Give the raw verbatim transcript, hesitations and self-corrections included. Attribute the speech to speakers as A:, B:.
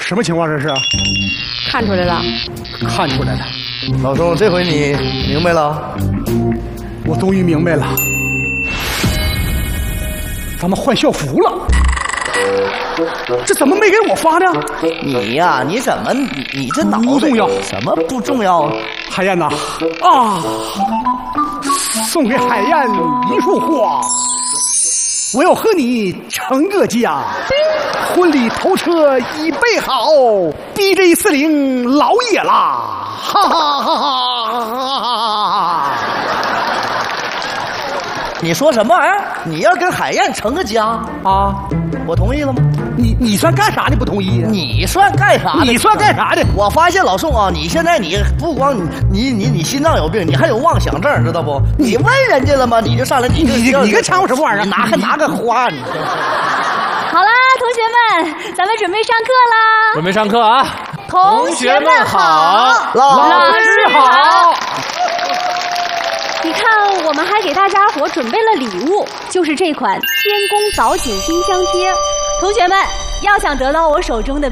A: 什么情况这是？
B: 看出来了，
A: 看出来了。
C: 老宋，这回你明白了？
A: 我终于明白了，咱们换校服了。这怎么没给我发呢？
C: 你呀、你怎么你你这脑子
A: 不重要，
C: 什么不重要？
A: 海燕呐，啊，送给海燕一束花。我要和你成个家，婚礼头车已备好 ，B J 四零老爷啦！哈哈哈哈哈哈！
C: 你说什么玩意儿？你要跟海燕成个家啊？我同意了吗？
A: 你你算干啥的不同意呀？
C: 你算干啥的？
A: 你算干啥的？
C: 我发现老宋啊，你现在你不光你你你你心脏有病，你还有妄想症，知道不？你问人家了吗？你就上来你就
A: 你你跟掺和什么玩意儿？
C: 你拿还拿个花，你说。
B: 好啦，同学们，咱们准备上课啦！
D: 准备上课啊！
B: 同学们好，
C: 老
B: 师好。你看，我们还给大家伙准备了礼物，就是这款天宫藻井冰箱贴。同学们，要想得到我手中的